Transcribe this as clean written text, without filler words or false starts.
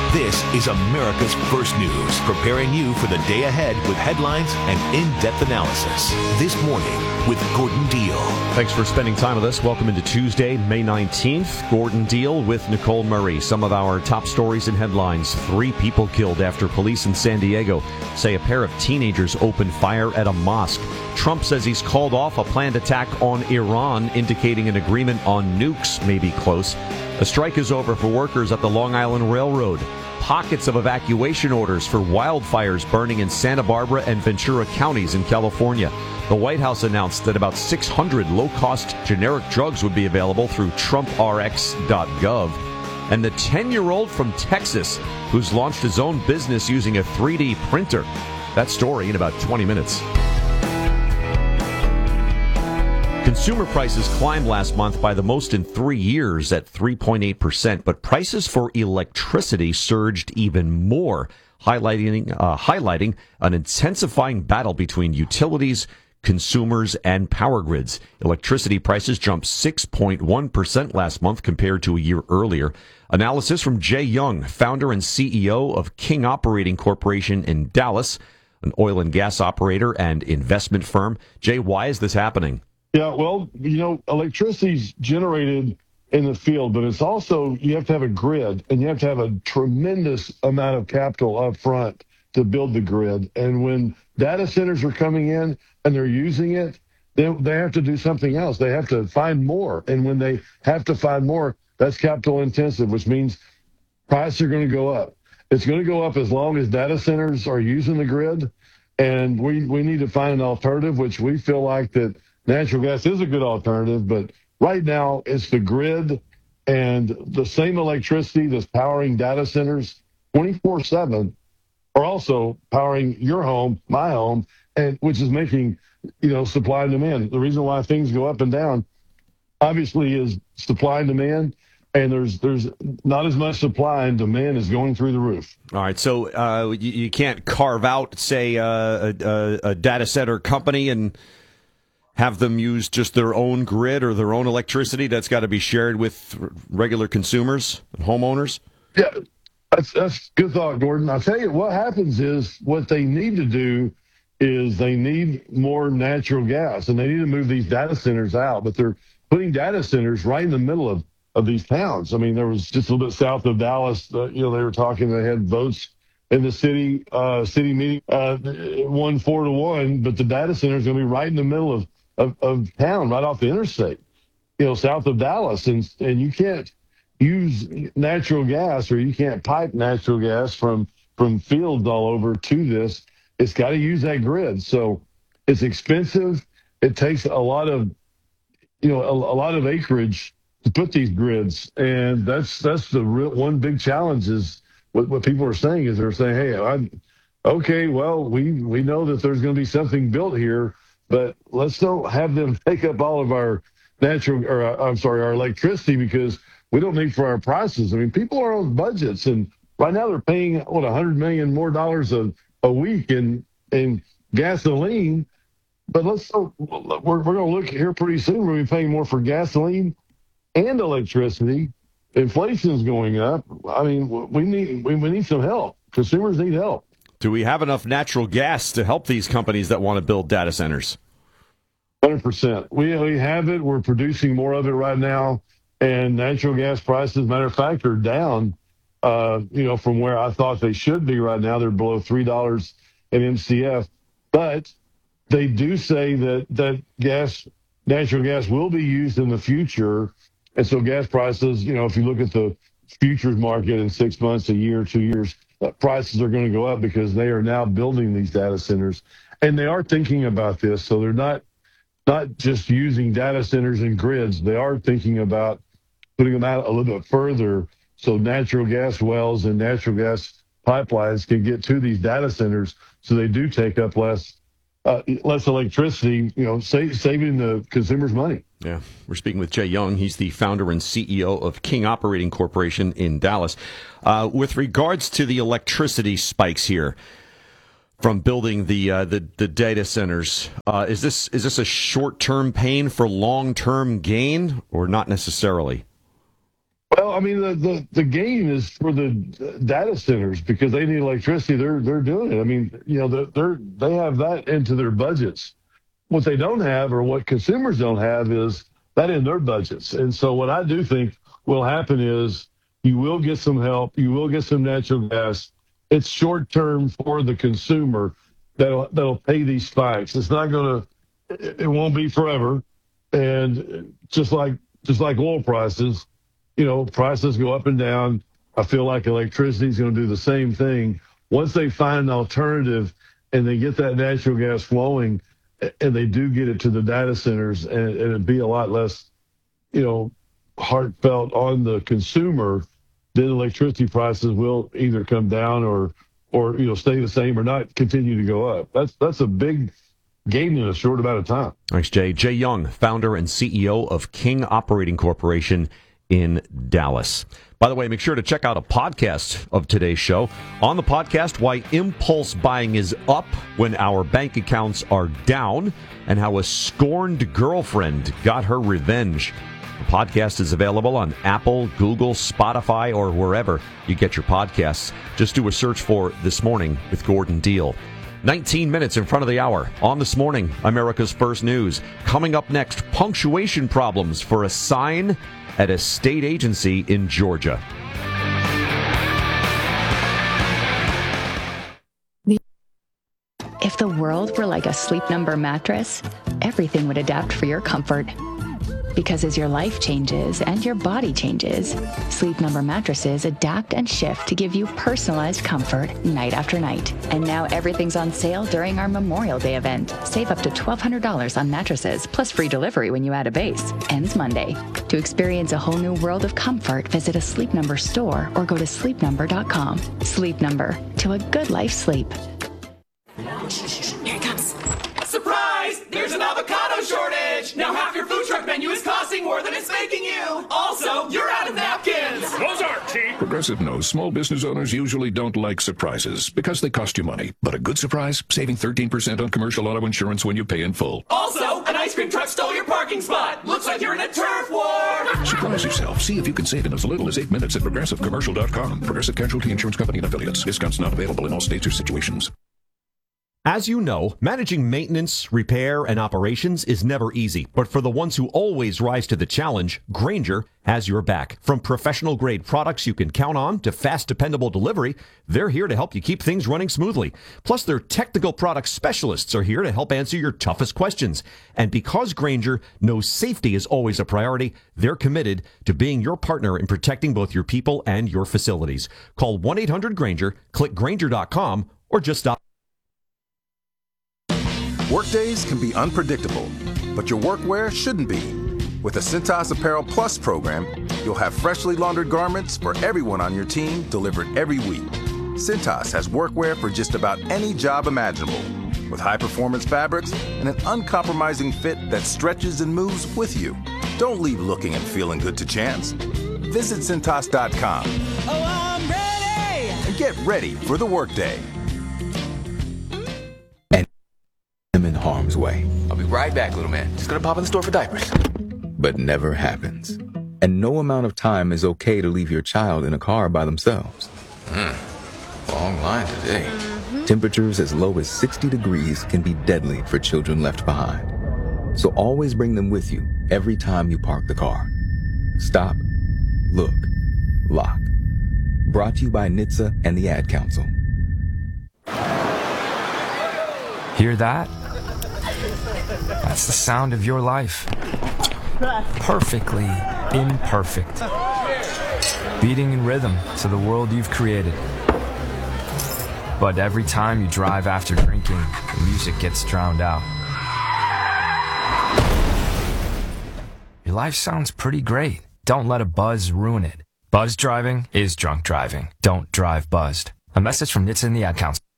This is America's First News, preparing you for the day ahead with headlines and in-depth analysis. This morning with Gordon Deal. Thanks for spending time with us. Welcome into Tuesday, May 19th. Gordon Deal with Nicole Murray. Some of our top stories and headlines. 3 people killed after police in San Diego say a pair of teenagers opened fire at a mosque. Trump says he's called off a planned attack on Iran, indicating an agreement on nukes may be close. A strike is over for workers at the Long Island Railroad. Pockets of evacuation orders for wildfires burning in Santa Barbara and Ventura counties in California. The White House announced that about 600 low-cost generic drugs would be available through TrumpRx.gov. And the 10-year-old from Texas who's launched his own business using a 3D printer. That story in about 20 minutes. Consumer prices climbed last month by the most in 3 years at 3.8%, but prices for electricity surged even more, highlighting an intensifying battle between utilities, consumers, and power grids. Electricity prices jumped 6.1% last month compared to a year earlier. Analysis from Jay Young, founder and CEO of King Operating Corporation in Dallas, an oil and gas operator and investment firm. Jay, why is this happening? Yeah, well, electricity's generated in the field, but it's also, you have to have a grid, and you have to have a tremendous amount of capital up front to build the grid. And when data centers are coming in and they're using it, they have to do something else. They have to find more. And when they have to find more, that's capital intensive, which means prices are going to go up. It's going to go up as long as data centers are using the grid. And we need to find an alternative, which we feel like that natural gas is a good alternative, but right now it's the grid and the same electricity that's powering data centers 24/7 are also powering your home, my home, and which is making, supply and demand. The reason why things go up and down obviously is supply and demand, and there's not as much supply and demand is going through the roof. All right, so you can't carve out, say, a data center company and have them use just their own grid or their own electricity that's got to be shared with regular consumers and homeowners? Yeah, that's a good thought, Gordon. I'll tell you, what happens is what they need to do is they need more natural gas, and they need to move these data centers out, but they're putting data centers right in the middle of these towns. I mean, there was just a little bit south of Dallas, they were talking, they had votes in the city meeting, it won 4-1, but the data center is going to be right in the middle of town, right off the interstate, south of Dallas. And you can't use natural gas, or you can't pipe natural gas from fields all over to this. It's got to use that grid. So it's expensive. It takes a lot of, a lot of acreage to put these grids. And that's the real one big challenge is what people are saying is they're saying, hey, okay, well, we know that there's going to be something built here, but let's don't have them take up all of our our electricity, because we don't need for our prices. I mean, people are on budgets, and right now they're paying $100 million more a week in gasoline. But we're going to look here pretty soon. We're going to be paying more for gasoline and electricity. Inflation's going up. I mean, we need some help. Consumers need help. Do we have enough natural gas to help these companies that want to build data centers? 100%. We have it. We're producing more of it right now. And natural gas prices, matter of fact, are down, from where I thought they should be right now. They're below $3 an MCF. But they do say that natural gas will be used in the future. And so gas prices, if you look at the futures market in 6 months, a year, 2 years, prices are going to go up because they are now building these data centers, and they are thinking about this. So they're not just using data centers and grids. They are thinking about putting them out a little bit further so natural gas wells and natural gas pipelines can get to these data centers, so they do take up less electricity, saving the consumers money. Yeah, we're speaking with Jay Young. He's the founder and CEO of King Operating Corporation in Dallas. With regards to the electricity spikes here from building the data centers, is this a short-term pain for long-term gain, or not necessarily? Well, I mean, the gain is for the data centers because they need electricity. They're doing it. I mean, they have that into their budgets. What they don't have, or what consumers don't have, is that in their budgets. And so, what I do think will happen is you will get some help. You will get some natural gas. It's short term for the consumer that'll pay these spikes. It's not going to. It won't be forever. And just like oil prices. Prices go up and down. I feel like electricity is going to do the same thing. Once they find an alternative and they get that natural gas flowing and they do get it to the data centers, and it'd be a lot less, heartfelt on the consumer, then electricity prices will either come down or stay the same or not continue to go up. That's a big gain in a short amount of time. Thanks, Jay. Jay Young, founder and CEO of King Operating Corporation in Dallas. By the way, make sure to check out a podcast of today's show. On the podcast, why impulse buying is up when our bank accounts are down, and how a scorned girlfriend got her revenge. The podcast is available on Apple, Google, Spotify, or wherever you get your podcasts. Just do a search for This Morning with Gordon Deal. 19 minutes in front of the hour on This Morning, America's First News. Coming up next, punctuation problems for a sign at a state agency in Georgia. If the world were like a Sleep Number mattress, everything would adapt for your comfort. Because as your life changes and your body changes, Sleep Number mattresses adapt and shift to give you personalized comfort night after night. And now everything's on sale during our Memorial Day event. Save up to $1,200 on mattresses, plus free delivery when you add a base. Ends Monday. To experience a whole new world of comfort, visit a Sleep Number store or go to sleepnumber.com. Sleep Number. To a good life sleep. Here it comes. Surprise! There's an avocado shortage! Now half your food truck menu is costing more than it's making you! Also, you're out of napkins! Those aren't cheap! Progressive knows small business owners usually don't like surprises because they cost you money. But a good surprise, saving 13% on commercial auto insurance when you pay in full. Also, an ice cream truck stole your parking spot! Looks like you're in a turf war! Surprise yourself. See if you can save in as little as 8 minutes at ProgressiveCommercial.com. Progressive Casualty Insurance Company and Affiliates. Discounts not available in all states or situations. As you know, managing maintenance, repair, and operations is never easy. But for the ones who always rise to the challenge, Grainger has your back. From professional-grade products you can count on to fast, dependable delivery, they're here to help you keep things running smoothly. Plus, their technical product specialists are here to help answer your toughest questions. And because Grainger knows safety is always a priority, they're committed to being your partner in protecting both your people and your facilities. Call 1-800-GRAINGER, click Grainger.com, or just stop. Workdays can be unpredictable, but your workwear shouldn't be. With the Cintas Apparel Plus program, you'll have freshly laundered garments for everyone on your team delivered every week. Cintas has workwear for just about any job imaginable, with high-performance fabrics and an uncompromising fit that stretches and moves with you. Don't leave looking and feeling good to chance. Visit Cintas.com. Oh, I'm ready! And get ready for the workday. In harm's way. I'll be right back, little man. Just gonna pop in the store for diapers. But never happens. And no amount of time is okay to leave your child in a car by themselves. Long line today. Temperatures as low as 60 degrees can be deadly for children left behind. So always bring them with you every time you park the car. Stop, look, lock. Brought to you by NHTSA and the Ad Council. Hear that? That's the sound of your life. Perfectly imperfect. Beating in rhythm to the world you've created. But every time you drive after drinking, the music gets drowned out. Your life sounds pretty great. Don't let a buzz ruin it. Buzz driving is drunk driving. Don't drive buzzed. A message from NHTSA and the Ad Council.